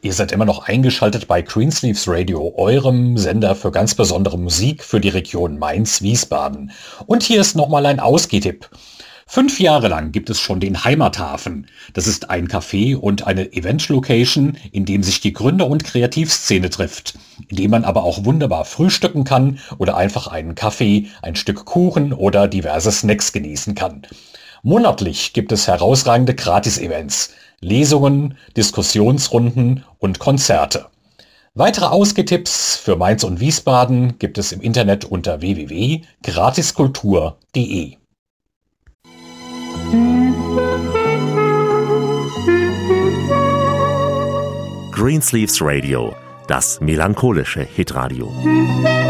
Ihr seid immer noch eingeschaltet bei Greensleeves Radio, eurem Sender für ganz besondere Musik für die Region Mainz-Wiesbaden. Und hier ist nochmal ein Ausgehtipp. 5 Jahre lang gibt es schon den Heimathafen. Das ist ein Café und eine Event-Location, in dem sich die Gründer- und Kreativszene trifft, in dem man aber auch wunderbar frühstücken kann oder einfach einen Kaffee, ein Stück Kuchen oder diverse Snacks genießen kann. Monatlich gibt es herausragende Gratis-Events, Lesungen, Diskussionsrunden und Konzerte. Weitere Ausgehtipps für Mainz und Wiesbaden gibt es im Internet unter www.gratiskultur.de. Greensleeves Radio, das melancholische Hitradio.